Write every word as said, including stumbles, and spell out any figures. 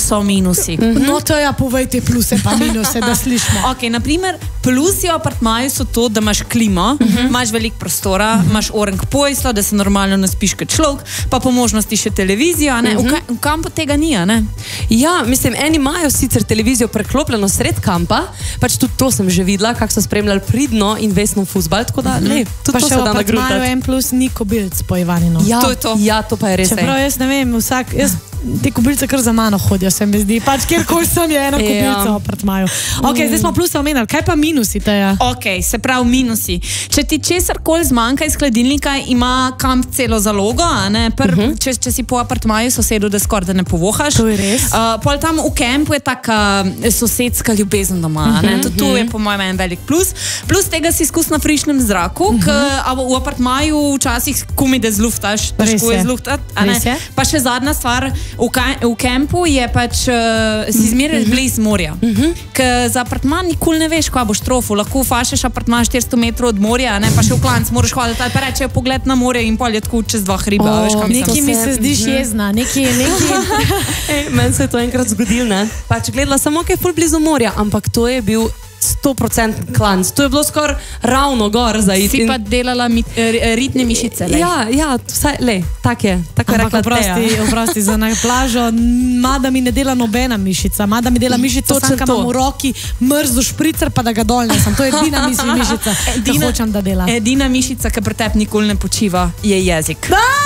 so minusi. Mm-hmm. No, to ja, povejte pluse pa minuse, da slišimo. Ok, naprimer, plusi v apartmaju so to, da imaš klimo, uh-huh. imaš veliko prostora, uh-huh. imaš orenk pojsla, da se normalno naspiš kot človek, pa po možnosti še televizijo, a ne? Uh-huh. V, ka v kampu tega ni, a ne? Ja, mislim, eni imajo sicer televizijo preklopljeno sred kampa, pač tudi to sem že videla, kako so spremljali pridno in vesno fuzbal, tako da, uh-huh. le, tudi pa to se se da nagrudati. Pa še v apartmaju en plus ni kobilc po Ivaninu. Ja, to je to. Ja, to pa je res. Čeprav jaz ne vem, vsak, jaz, te kobilce kar za mano hodijo, se mi zdi. Pač kjerkoli sem je ena kobilca v apartmaju. Ok, zdaj smo pluse omenjali. Kaj pa minusi teja? Ok, se pravi minusi. Če ti česarkoli zmanjka iz hladilnika, ima kamp celo zalogo, a ne? Pr, uh -huh. če, če si po apartmaju sosedu, da skoraj da ne povohaš. To je res. Uh, pol tam v kampu je taka sosedska ljubezen doma, a ne? To, to je po mojem en velik plus. Plus tega si skus na frišnem zraku, uh -huh. k, v apartmaju včasih kumi da zluftaš, težko je zluftat, a ne? Pa še zadnja stvar, v, v kampu je pač uh, si zmeraj blizu morja. Uh -huh. Ker za apartman nikoli ne veš, kaj boš trofil. Lahko fašeš apartman štiristo metrov od morja, ne, pa še v klanc moraš hoditi, ali pa rečejo pogled na morje in pol je tako čez dva hriba. Oh, veš, kam neki mi se zdiš jezna, neki, neki... Ej, meni se je to enkrat zgodil, ne? Pač gledala samo, kaj je ful blizu morja, ampak to je bil sto procent klanc. To je bilo skoraj ravno gor za iti. Si pa delala mi, ritne mišice, le? Ja, ja, vsaj, le, tak je. Tako je rekla Teja. Oprosti, za na plažo, mada mi ne dela nobena mišica, mada mi dela mišica, sam, kad imam v roki mrzu špricer, pa da ga dol nesem. To je edina misli mišica, edina, ki hočem, da dela. Edina mišica, ki pri tebi nikoli ne počiva, je jezik. Da!